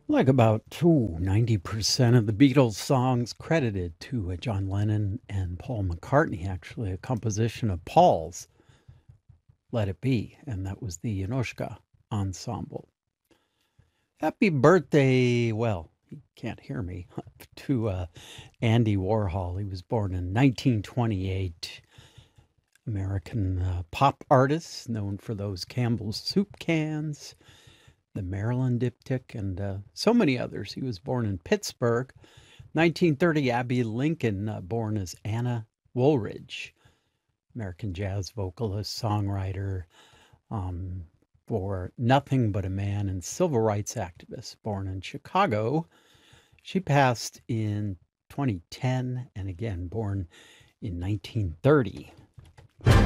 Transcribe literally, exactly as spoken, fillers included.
Like about ooh, ninety percent of the Beatles songs credited to uh, John Lennon and Paul McCartney, actually, a composition of Paul's Let It Be, and that was the Yanushka Ensemble. Happy birthday, well, he can't hear me, to uh, Andy Warhol. He was born in nineteen twenty-eight. American uh, pop artist, known for those Campbell's soup cans, the Maryland diptych, and uh, so many others. He was born in Pittsburgh. nineteen thirty, Abby Lincoln, uh, born as Anna Woolridge, American jazz vocalist, songwriter, um, for Nothing But a Man and civil rights activist, born in Chicago. She passed in twenty ten, and again, born in nineteen thirty.